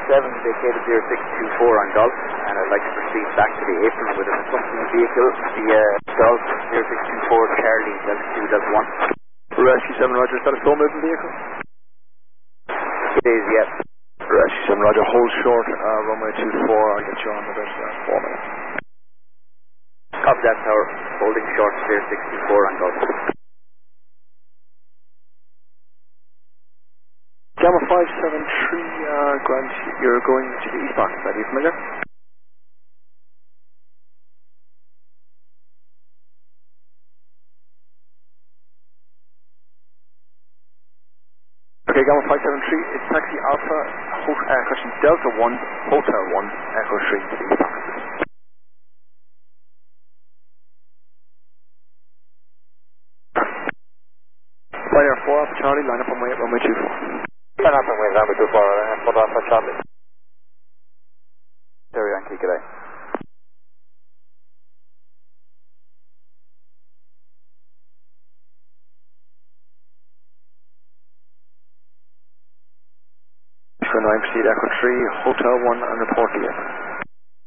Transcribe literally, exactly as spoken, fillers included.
seven, vacated zero six two four on Golf, and I'd like to proceed back to the apron with an accompanying vehicle via Golf zero six two four Charlie Delta two Delta one. Rescue seven Roger, is that a slow moving vehicle? It is, yes. Rescue seven Roger, hold short, uh, runway two four, I'll get you on the best uh, four minutes. Copy that, tower, holding short zero six two four on Golf. Gamma five seven three, uh, Grant, you're going to the eastbound, is that you familiar? Okay, Gamma five seven three, it's taxi Alpha, ho uh, question Delta one, Hotel one, Echo three to the eastbound. Flight Air four Alpha Charlie, line up on way, runway two four. Line up on way, runway two four, uh, put Alpha Charlie. Terry Yankee, g'day. nine, proceed Echo three, Hotel one, and report the airport.